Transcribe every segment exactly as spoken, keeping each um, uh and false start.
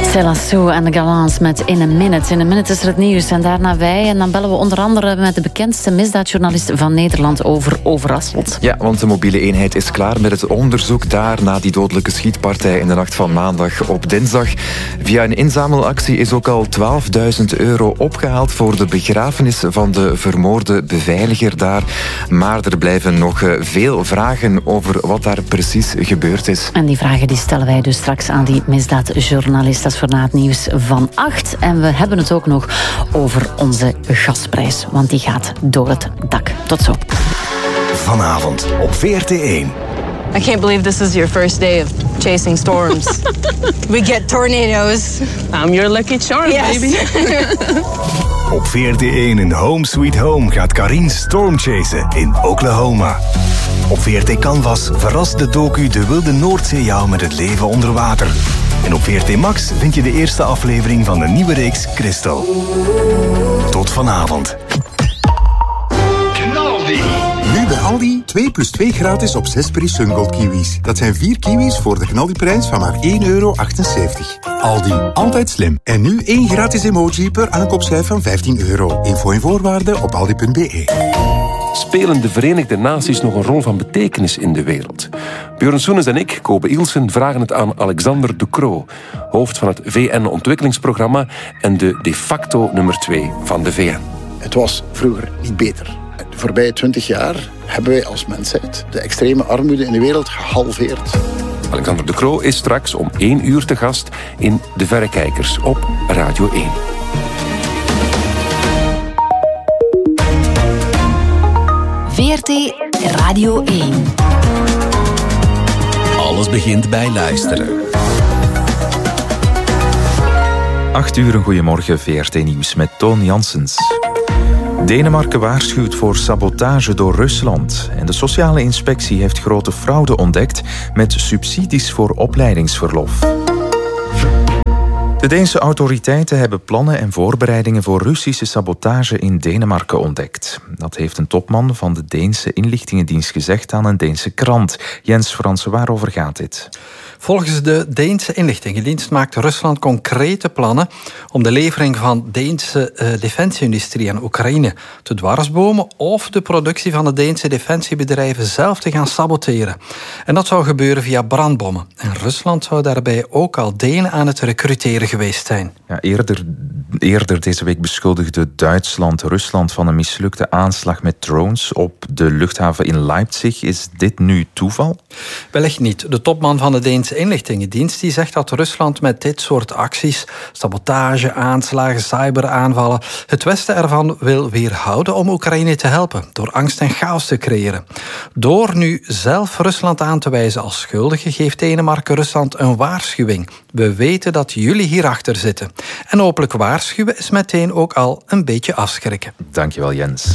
Célassou en de Galants met In a Minute. In a Minute is er het nieuws en daarna wij. En dan bellen we onder andere met de bekendste misdaadjournalist van Nederland over Overasselt. Ja, want de mobiele eenheid is klaar met het onderzoek daar na die dodelijke schietpartij in de nacht van maandag op dinsdag. Via een inzamelactie is ook al twaalfduizend euro opgehaald voor de begrafenis van de vermoorde beveiliger daar. Maar er blijven nog veel vragen over wat daar precies gebeurd is. En die vragen die stellen wij dus straks aan die misdaadjournalist. Dat is voor na het nieuws van acht. En we hebben het ook nog over onze gasprijs. Want die gaat door het dak. Tot zo. Vanavond op V R T één. I can't believe this is your first day of chasing storms. We get tornadoes. I'm your lucky charm, yes. Baby. Op V R T één in Home Sweet Home gaat Karine stormchasen in Oklahoma. Op V R T Canvas verrast de docu De Wilde Noordzee jou met het leven onder water. En op V R T Max vind je de eerste aflevering van de nieuwe reeks Crystal. Tot vanavond. Knaldi. Nu bij Aldi twee plus twee gratis op zes Peri Sungold kiwis. Dat zijn vier kiwis voor de Knaldi-prijs van maar één euro achtenzeventig. Aldi, altijd slim. En nu één gratis emoji per aankoopschijf van vijftien euro. Info en voorwaarden op aldi punt b e. Spelen de Verenigde Naties nog een rol van betekenis in de wereld? Björn Soenes en ik, Kobe Ilsen, vragen het aan Alexander De Croo, hoofd van het V N-ontwikkelingsprogramma en de de facto nummer twee van de V N. Het was vroeger niet beter. De voorbije twintig jaar hebben wij als mensheid de extreme armoede in de wereld gehalveerd. Alexander De Croo is straks om één uur te gast in De Verrekijkers op Radio één. V R T Radio één. Alles begint bij luisteren. Acht uur, een goeiemorgen, V R T Nieuws met Toon Janssens. Denemarken waarschuwt voor sabotage door Rusland. En de sociale inspectie heeft grote fraude ontdekt met subsidies voor opleidingsverlof. De Deense autoriteiten hebben plannen en voorbereidingen voor Russische sabotage in Denemarken ontdekt. Dat heeft een topman van de Deense inlichtingendienst gezegd aan een Deense krant. Jens Fransen, waarover gaat dit? Volgens de Deense inlichtingendienst maakt Rusland concrete plannen om de levering van Deense uh, defensieindustrie aan Oekraïne te dwarsbomen of de productie van de Deense defensiebedrijven zelf te gaan saboteren. En dat zou gebeuren via brandbommen. En Rusland zou daarbij ook al Denen aan het recruteren geweest zijn. Ja, eerder, eerder deze week beschuldigde Duitsland Rusland van een mislukte aanslag met drones op de luchthaven in Leipzig. Is dit nu toeval? Wellicht niet. De topman van de Deense inlichtingendienst die zegt dat Rusland met dit soort acties, sabotage, aanslagen, cyberaanvallen, het Westen ervan wil weerhouden om Oekraïne te helpen, door angst en chaos te creëren. Door nu zelf Rusland aan te wijzen als schuldige, geeft Denemarken Rusland een waarschuwing. We weten dat jullie hierachter zitten. En hopelijk waarschuwen is meteen ook al een beetje afschrikken. Dankjewel, Jens.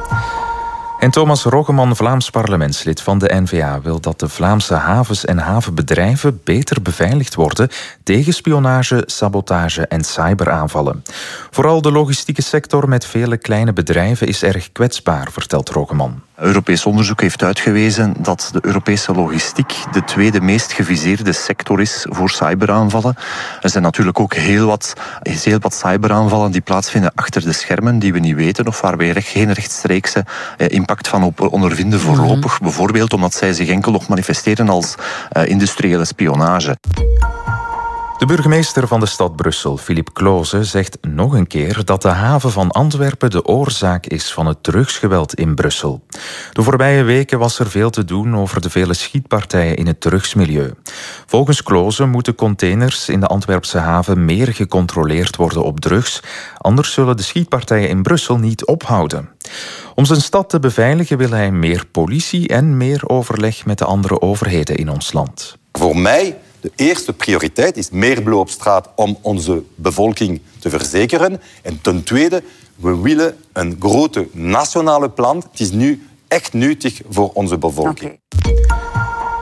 En Thomas Roggeman, Vlaams parlementslid van de N V A, wil dat de Vlaamse havens en havenbedrijven beter beveiligd worden tegen spionage, sabotage en cyberaanvallen. Vooral de logistieke sector met vele kleine bedrijven is erg kwetsbaar, vertelt Roggeman. Europees onderzoek heeft uitgewezen dat de Europese logistiek de tweede meest geviseerde sector is voor cyberaanvallen. Er zijn natuurlijk ook heel wat, heel wat cyberaanvallen die plaatsvinden achter de schermen, die we niet weten of waar we geen rechtstreekse impact van op ondervinden voorlopig. Mm-hmm. Bijvoorbeeld omdat zij zich enkel nog manifesteren als uh, industriële spionage. De burgemeester van de stad Brussel, Philippe Kloze, zegt nog een keer dat de haven van Antwerpen de oorzaak is van het drugsgeweld in Brussel. De voorbije weken was er veel te doen over de vele schietpartijen in het drugsmilieu. Volgens Kloze moeten containers in de Antwerpse haven meer gecontroleerd worden op drugs, anders zullen de schietpartijen in Brussel niet ophouden. Om zijn stad te beveiligen wil hij meer politie en meer overleg met de andere overheden in ons land. Voor mij de eerste prioriteit is meer blauw op straat om onze bevolking te verzekeren. En ten tweede, we willen een grote nationale plan. Het is nu echt nuttig voor onze bevolking. Okay.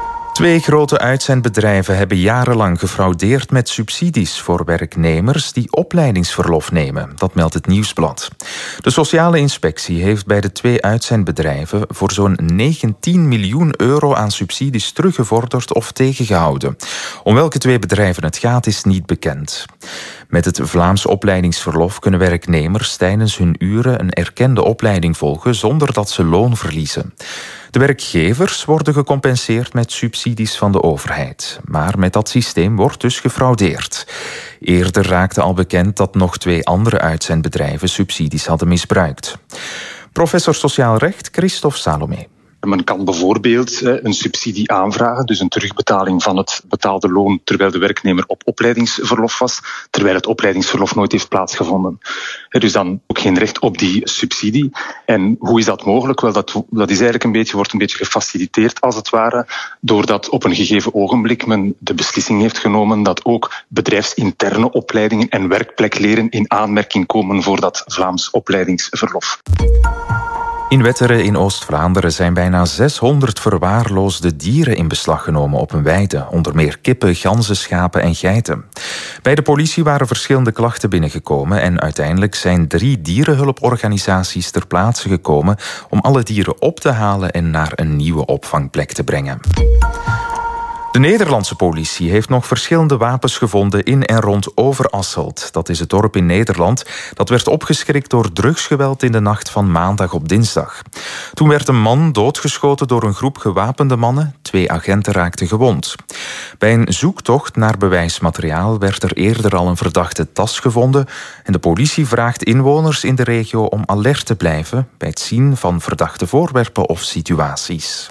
Twee grote uitzendbedrijven hebben jarenlang gefraudeerd met subsidies voor werknemers die opleidingsverlof nemen. Dat meldt het Nieuwsblad. De Sociale Inspectie heeft bij de twee uitzendbedrijven voor zo'n negentien miljoen euro aan subsidies teruggevorderd of tegengehouden. Om welke twee bedrijven het gaat is niet bekend. Met het Vlaams opleidingsverlof kunnen werknemers tijdens hun uren een erkende opleiding volgen zonder dat ze loon verliezen. De werkgevers worden gecompenseerd met subsidies van de overheid. Maar met dat systeem wordt dus gefraudeerd. Eerder raakte al bekend dat nog twee andere uitzendbedrijven subsidies hadden misbruikt. Professor Sociaal Recht Christophe Salomé. Men kan bijvoorbeeld een subsidie aanvragen, dus een terugbetaling van het betaalde loon terwijl de werknemer op opleidingsverlof was, terwijl het opleidingsverlof nooit heeft plaatsgevonden. Dus dan ook geen recht op die subsidie. En hoe is dat mogelijk? Wel, dat, dat is eigenlijk een beetje, wordt een beetje gefaciliteerd als het ware, doordat op een gegeven ogenblik men de beslissing heeft genomen dat ook bedrijfsinterne opleidingen en werkplekleren in aanmerking komen voor dat Vlaams opleidingsverlof. In Wetteren in Oost-Vlaanderen zijn bijna zeshonderd verwaarloosde dieren in beslag genomen op een weide. Onder meer kippen, ganzen, schapen en geiten. Bij de politie waren verschillende klachten binnengekomen en uiteindelijk zijn drie dierenhulporganisaties ter plaatse gekomen om alle dieren op te halen en naar een nieuwe opvangplek te brengen. De Nederlandse politie heeft nog verschillende wapens gevonden in en rond Overasselt. Dat is het dorp in Nederland dat werd opgeschrikt door drugsgeweld in de nacht van maandag op dinsdag. Toen werd een man doodgeschoten door een groep gewapende mannen. Twee agenten raakten gewond. Bij een zoektocht naar bewijsmateriaal werd er eerder al een verdachte tas gevonden. En de politie vraagt inwoners in de regio om alert te blijven bij het zien van verdachte voorwerpen of situaties.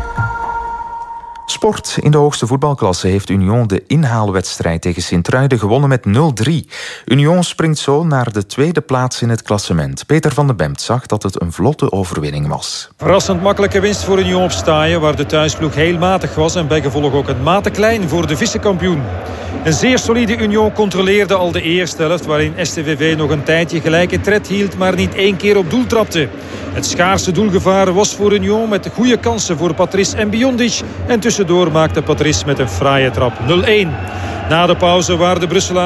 Sport. In de hoogste voetbalklasse heeft Union de inhaalwedstrijd tegen Sint-Truiden gewonnen met nul drie. Union springt zo naar de tweede plaats in het klassement. Peter van den Bemt zag dat het een vlotte overwinning was. Verrassend makkelijke winst voor Union op Staaien, waar de thuisploeg heel matig was en bijgevolg ook een mate klein voor de vice-kampioen. Een zeer solide Union controleerde al de eerste helft, waarin S T V V nog een tijdje gelijke tred hield, maar niet één keer op doel trapte. Het schaarse doelgevaar was voor Union met goede kansen voor Patrice en Biondic. En tussendoor maakte Patrice met een fraaie trap nul één. Na de pauze waren de Brusselaars